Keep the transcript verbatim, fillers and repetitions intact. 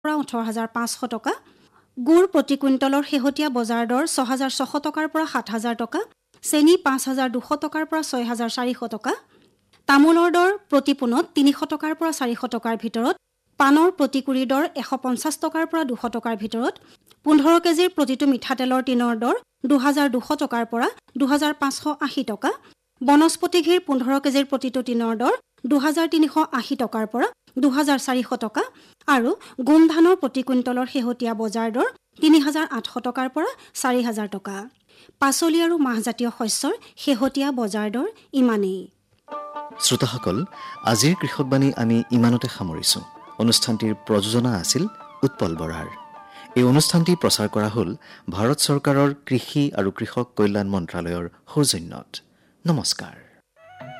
পৰা ওঠৰ হাজাৰ পাঁচশ টকা। গুড় প্ৰতি কুইণ্টলৰ শেহতীয়া বজাৰ দৰ ছয় হাজাৰ ছশ টকাৰ পৰা সাত হাজাৰ টকা। চেনি পাঁচ হাজাৰ দুশ টকাৰ পৰা ছয় হাজাৰ চাৰিশ টকা। তামোলৰ দৰ প্ৰতি পোনত তিনিশ টকাৰ পৰা চাৰিশ টকাৰ ভিতৰত। পাণৰ প্ৰতি কুৰি দৰ এশ পঞ্চাছ টকাৰ পৰা দুশ টকাৰ ভিতৰত। পোন্ধৰ কেজিৰ প্ৰতিটো মিঠাতেলৰ টিনৰ দৰ দুহাজাৰ দুশ টকাৰ পৰা দুহাজাৰ পাঁচশ আশী টকা। বনস্পতি ঘিৰ পোন্ধৰ কেজিৰ প্ৰতিটো টিনৰ দৰ দুহাজাৰ তিনিশ আশী টকাৰ পৰা দুহাজাৰ চাৰিশ টকা আৰু গোমধানৰ প্ৰতি কুইণ্টলৰ শেহতীয়া বজাৰ দৰ তিনি হাজাৰ আঠশ টকাৰ পৰা চাৰি হাজাৰ টকা। পাচলি আৰু মাহজাতীয় শস্যৰ শেহতীয়া বজাৰ দৰ ইমানেই। শ্ৰোতাসকল, আজিৰ কৃষকবাণী আমি ইমানতে সামৰিছোঁ। অনুষ্ঠানটিৰ প্ৰযোজনা আছিল উৎপল বৰাৰ। এই অনুষ্ঠানটি প্ৰচাৰ কৰা হ'ল ভাৰত চৰকাৰৰ কৃষি আৰু কৃষক কল্যাণ মন্ত্ৰালয়ৰ সৌজন্যত। নমস্কাৰ।